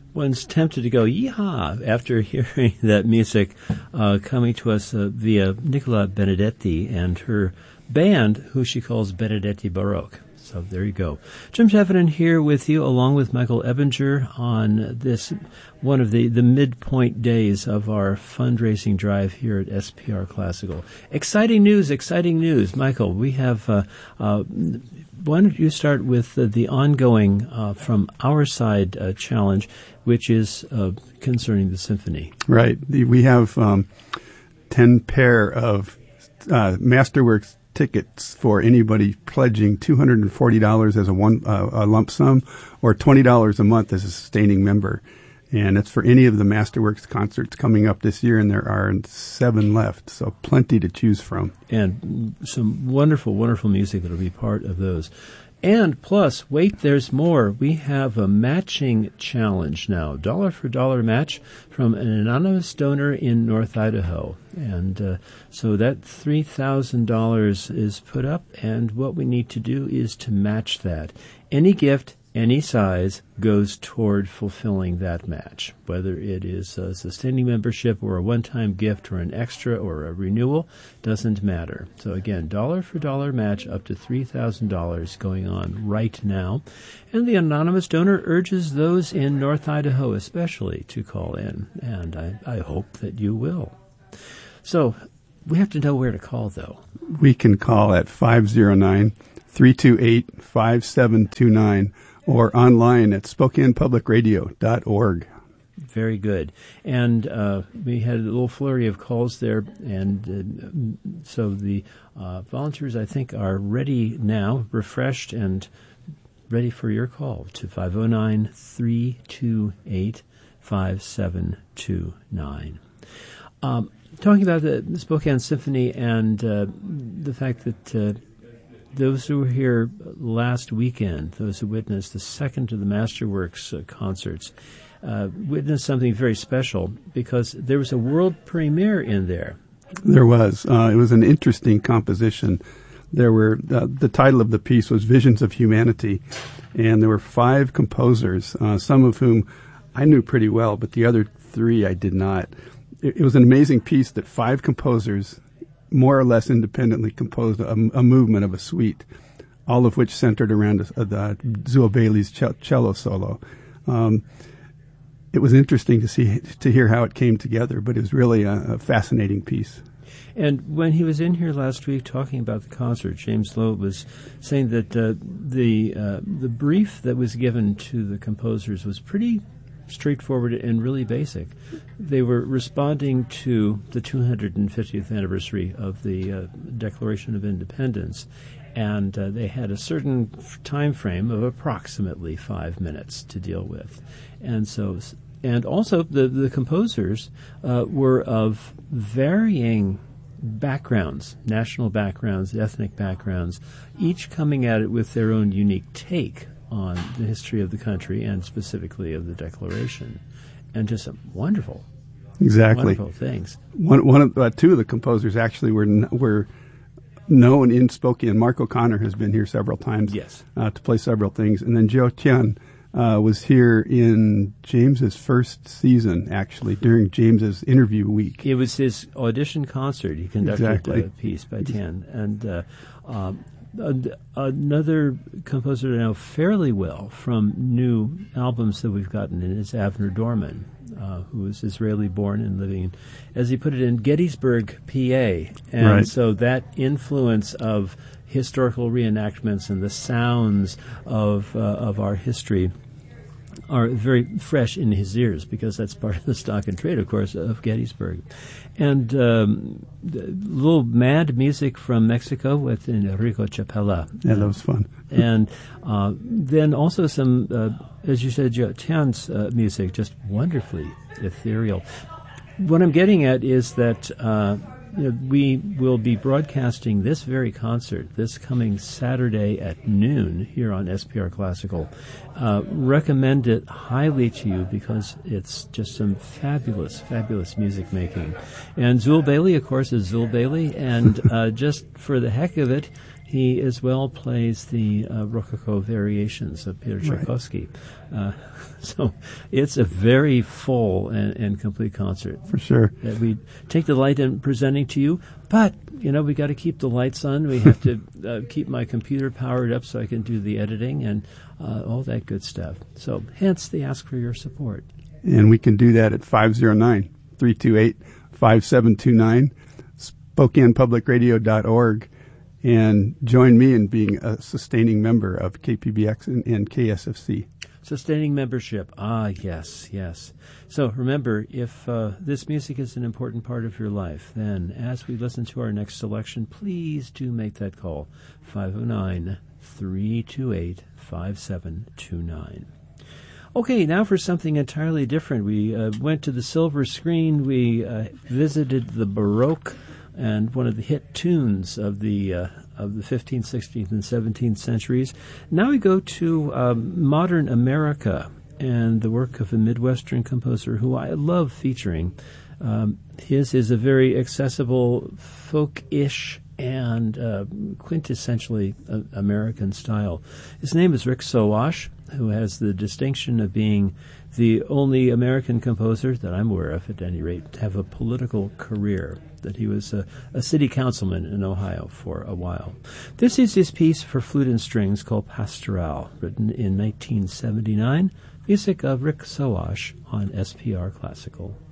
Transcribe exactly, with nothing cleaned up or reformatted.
one's tempted to go, yeehaw, after hearing that music uh, coming to us uh, via Nicola Benedetti and her band, who she calls Benedetti Baroque. So there you go. Jim Heffernan here with you, along with Michael Ebinger, on this one of the, the midpoint days of our fundraising drive here at S P R Classical. Exciting news, exciting news. Michael, we have, uh, uh, why don't you start with uh, the ongoing, uh, from our side, uh, challenge, which is uh, concerning the symphony. Right. The, we have um, ten pair of uh, Masterworks tickets for anybody pledging two hundred forty dollars as a one uh, a lump sum, or twenty dollars a month as a sustaining member. And it's for any of the Masterworks concerts coming up this year, and there are seven left, so plenty to choose from. And some wonderful, wonderful music that will be part of those. And plus, wait, there's more. We have a matching challenge now, dollar for dollar match from an anonymous donor in North Idaho. And uh, so that three thousand dollars is put up, and what we need to do is to match that. Any gift, any size, goes toward fulfilling that match, whether it is a sustaining membership or a one-time gift or an extra or a renewal, doesn't matter. So again, dollar for dollar match up to three thousand dollars going on right now. And the anonymous donor urges those in North Idaho especially to call in, and I, I hope that you will. So we have to know where to call, though. We can call at five oh nine, three two eight, five seven two nine or online at Spokane Public Radio dot org. Very good. And uh, we had a little flurry of calls there, and uh, so the uh, volunteers, I think, are ready now, refreshed and ready for your call to five oh nine, three two eight, five seven two nine. Um, talking about the, the Spokane Symphony and uh, the fact that uh, those who were here last weekend, those who witnessed the second of the Masterworks uh, concerts, uh, witnessed something very special because there was a world premiere in there. There was. Uh, it was an interesting composition. There were uh, the title of the piece was Visions of Humanity, and there were five composers, uh, some of whom I knew pretty well, but the other three I did not. It, it was an amazing piece that five composers more or less independently composed a, a movement of a suite, all of which centered around a, a, the Zul Bailey's ch- cello solo. Um, it was interesting to see to hear how it came together, but it was really a, a fascinating piece. And when he was in here last week talking about the concert, James Lowe was saying that uh, the uh, the brief that was given to the composers was pretty straightforward and really basic. They were responding to the two hundred fiftieth anniversary of the uh, Declaration of Independence, and uh, they had a certain f- time frame of approximately five minutes to deal with. And so, and also the, the composers uh, were of varying backgrounds, national backgrounds, ethnic backgrounds, each coming at it with their own unique take on the history of the country and specifically of the Declaration, and just some wonderful, exactly wonderful things. One, one of uh, two of the composers actually were were known in Spokane. Mark O'Connor has been here several times, yes, uh, to play several things, and then Joe Tian uh, was here in James's first season, actually during James's interview week. It was his audition concert. He conducted exactly. a piece by Tian, and. Uh, um, Another composer I know fairly well from new albums that we've gotten in is Avner Dorman, uh, who is Israeli-born and living, in, as he put it, in Gettysburg, P A. And right. so that influence of historical reenactments and the sounds of uh, of our history are very fresh in his ears, because that's part of the stock and trade, of course, of Gettysburg. And um, little mad music from Mexico with Enrico Chapela. Yeah, that was fun. And uh, then also some, uh, as you said, Joe Tian's uh, music, just wonderfully ethereal. What I'm getting at is that uh, you know, we will be broadcasting this very concert this coming Saturday at noon here on S P R Classical. Uh, recommend it highly to you because it's just some fabulous, fabulous music making. And Zul Bailey, of course, is Zul Bailey, and uh, just for the heck of it, He as well plays the uh, Rococo variations of Peter Tchaikovsky. Right. Uh, so it's a very full and, and complete concert. For sure. That we take delight in presenting to you, but, you know, we got to keep the lights on. We have to uh, keep my computer powered up so I can do the editing and uh, all that good stuff. So hence the ask for your support. And we can do that at five oh nine, three two eight, five seven two nine, Spokane Public Radio dot org. And join me in being a sustaining member of K P B X and, and K S F C. Sustaining membership. Ah, yes, yes. So remember, if uh, this music is an important part of your life, then as we listen to our next selection, please do make that call, five oh nine, three two eight, five seven two nine. Okay, now for something entirely different. We uh, went to the silver screen. We uh, visited the Baroque and one of the hit tunes of the uh, of the fifteenth, sixteenth, and seventeenth centuries. Now we go to um, modern America and the work of a Midwestern composer who I love featuring. Um, his is a very accessible, folk-ish, and uh, quintessentially uh, American style. His name is Rick Sowash, who has the distinction of being the only American composer that I'm aware of, at any rate, to have a political career, that he was a, a city councilman in Ohio for a while. This is his piece for flute and strings called Pastoral, written in nineteen seventy-nine, music of Rick Sowash on S P R Classical.